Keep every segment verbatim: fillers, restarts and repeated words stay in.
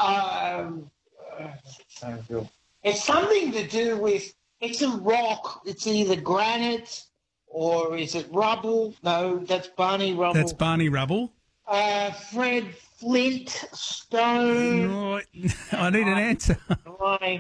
Um, uh, it's something to do with, it's a rock. It's either granite or is it rubble? No, that's Barney Rubble. That's Barney Rubble. Uh, Fred Flint Stone. No, I need an answer. Why?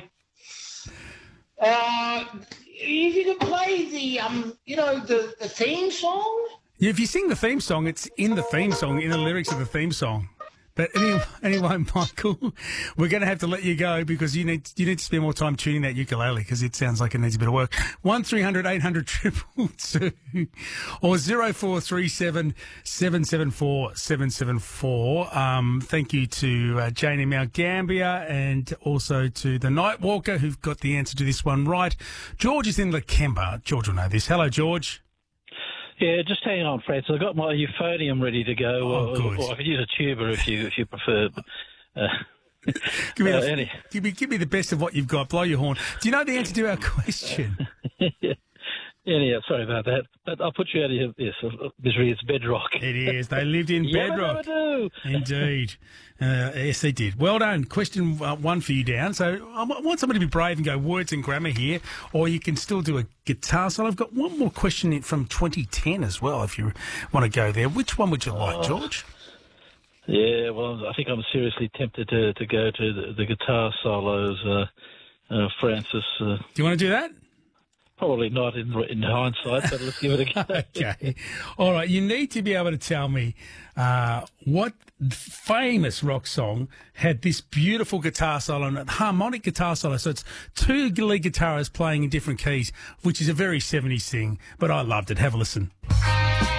Uh, if you could play the, um, you know, the, the theme song? Yeah, if you sing the theme song, it's in the theme song, in the lyrics of the theme song. But anyway, anyway, Michael, we're going to have to let you go because you need you need to spend more time tuning that ukulele because it sounds like it needs a bit of work. One three hundred eight hundred triple two or zero four three seven seven seven four seven seven four. Um, thank you to uh, Jane in Mount Gambier and also to the Nightwalker who've got the answer to this one right. George is in Lakemba. George will know this. Hello, George. Yeah, just hang on, Fred. So I've got my euphonium ready to go, Oh, or, good. or I could use a tuba if you if you prefer. But, uh, Give me, uh, the, any- give me give me the best of what you've got. Blow your horn. Do you know the answer to our question? Anyhow, sorry about that. But I'll put you out of your yes, misery. It's bedrock. It is. They lived in bedrock. Yabba dabba doo. Indeed. Uh, yes, they did. Well done. Question uh, one for you, Dan. So I want somebody to be brave and go words and grammar here, or you can still do a guitar solo. I've got one more question in from twenty ten as well, if you want to go there. Which one would you like, George? Yeah, well, I think I'm seriously tempted to to go to the, the guitar solos, uh, uh, Francis. Uh, Do you want to do that? Probably not in in hindsight, but let's give it a go. Okay. All right. You need to be able to tell me uh, what famous rock song had this beautiful guitar solo, and harmonic guitar solo. So it's two lead guitarists playing in different keys, which is a very seventies thing, but I loved it. Have a listen.